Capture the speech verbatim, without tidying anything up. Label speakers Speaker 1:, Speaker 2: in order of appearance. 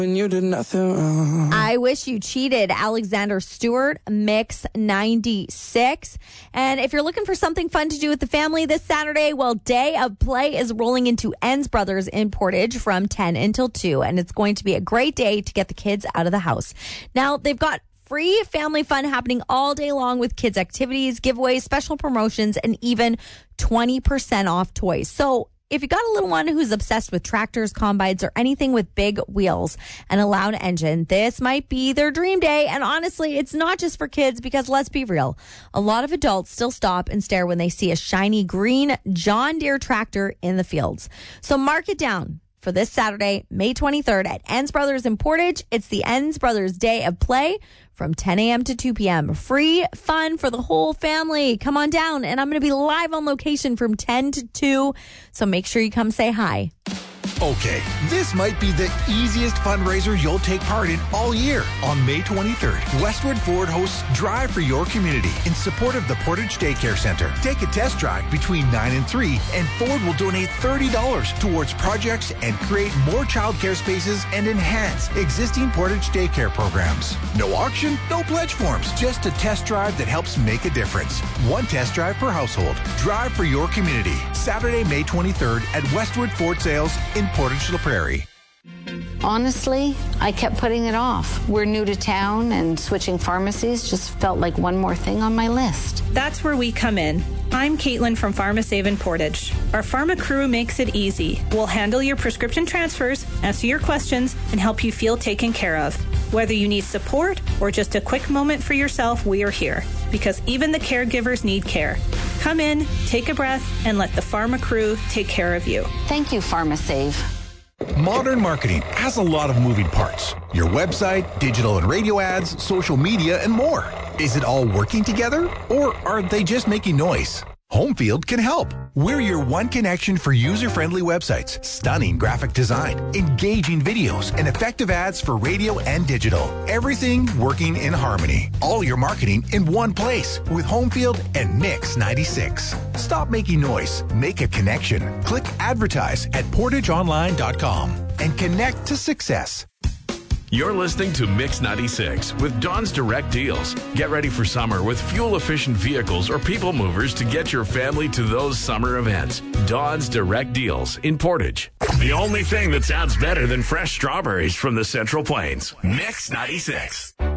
Speaker 1: When you did nothing wrong.
Speaker 2: I Wish You Cheated, Alexander Stewart, Mix ninety-six. And if you're looking for something fun to do with the family this Saturday, well, Day of Play is rolling into Enns Brothers in Portage from ten until two. And it's going to be a great day to get the kids out of the house. Now, they've got free family fun happening all day long with kids' activities, giveaways, special promotions, and even twenty percent off toys. So if you got a little one who's obsessed with tractors, combines, or anything with big wheels and a loud engine, this might be their dream day. And honestly, it's not just for kids because let's be real. A lot of adults still stop and stare when they see a shiny green John Deere tractor in the fields. So mark it down for this Saturday, May twenty-third at Enns Brothers in Portage. It's the Enns Brothers Day of Play from ten a.m. to two p.m. Free fun for the whole family. Come on down, and I'm going to be live on location from ten to two, so make sure you come say hi.
Speaker 3: Okay, this might be the easiest fundraiser you'll take part in all year. On May twenty-third, Westwood Ford hosts Drive for Your Community in support of the Portage Daycare Center. Take a test drive between nine and three, and Ford will donate thirty dollars towards projects and create more childcare spaces and enhance existing Portage Daycare programs. No auction, no pledge forms, just a test drive that helps make a difference. One test drive per household. Drive for Your Community. Saturday, May twenty-third at Westwood Ford Sales in Portage La Prairie.
Speaker 4: Honestly, I kept putting it off. We're new to town, and switching pharmacies just felt like one more thing on my list.
Speaker 5: That's where we come in. I'm Caitlin from PharmaSave in Portage. Our pharma crew makes it easy. We'll handle your prescription transfers, answer your questions, and help you feel taken care of. Whether you need support or just a quick moment for yourself, we are here. Because even the caregivers need care. Come in, take a breath, and let the pharma crew take care of you.
Speaker 4: Thank you, PharmaSave.
Speaker 3: Modern marketing has a lot of moving parts. Your website, digital and radio ads, social media, and more. Is it all working together, or are they just making noise? Homefield can help. We're your one connection for user-friendly websites, stunning graphic design, engaging videos, and effective ads for radio and digital. Everything working in harmony. All your marketing in one place with Homefield and Mix ninety-six. Stop making noise. Make a connection. Click advertise at portage online dot com and connect to success.
Speaker 6: You're listening to Mix ninety-six with Dawn's Direct Deals. Get ready for summer with fuel-efficient vehicles or people movers to get your family to those summer events. Dawn's Direct Deals in Portage. The only thing that sounds better than fresh strawberries from the Central Plains. Mix ninety-six.